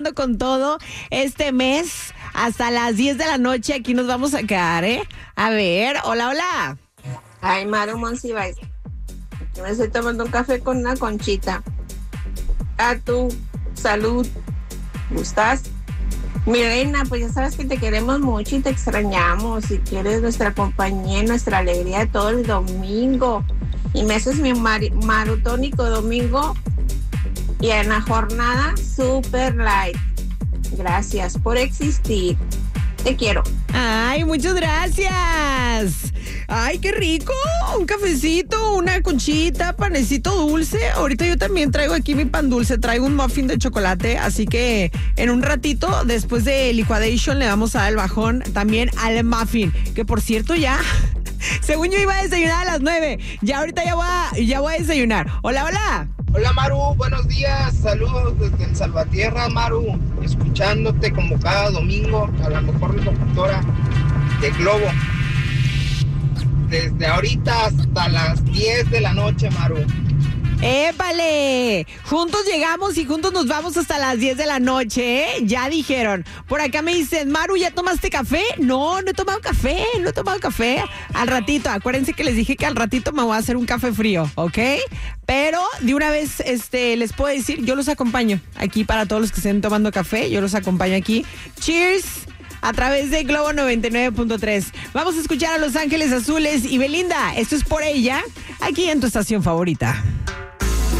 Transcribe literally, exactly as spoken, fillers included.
con todo este mes hasta las diez de la noche. Aquí nos vamos a quedar, ¿eh? A ver, hola, hola. Ay, Maru Monsiváis. Yo me estoy tomando un café con una conchita. A tu salud. ¿Gustas? Mi reina, pues ya sabes que te queremos mucho y te extrañamos. Si quieres nuestra compañía, nuestra alegría todo el domingo. Y me haces mi mar- maratónico domingo y en la jornada super light. Gracias por existir. Te quiero. Ay, muchas gracias. Ay, qué rico. Un cafecito, una conchita, panecito dulce. Ahorita yo también traigo aquí mi pan dulce. Traigo un muffin de chocolate. Así que en un ratito, después de liquidation, le vamos a dar el bajón también al muffin. Que por cierto ya... Según yo iba a desayunar a las nueve. Ya ahorita ya voy a, ya voy a desayunar. Hola, hola. Hola Maru, buenos días, saludos desde el Salvatierra, Maru, escuchándote como cada domingo, a la mejor locutora de Globo. Desde ahorita hasta las diez de la noche, Maru. ¡Épale! Juntos llegamos y juntos nos vamos hasta las diez de la noche, ¿eh? Ya dijeron. Por acá me dicen, Maru, ¿ya tomaste café? No, no he tomado café, no he tomado café. Al ratito, acuérdense que les dije que al ratito me voy a hacer un café frío, ¿ok? Pero de una vez este, les puedo decir, yo los acompaño aquí para todos los que estén tomando café, yo los acompaño aquí. Cheers. A través de Globo noventa y nueve punto tres. Vamos a escuchar a Los Ángeles Azules y Belinda. Esto es Por Ella, aquí en tu estación favorita.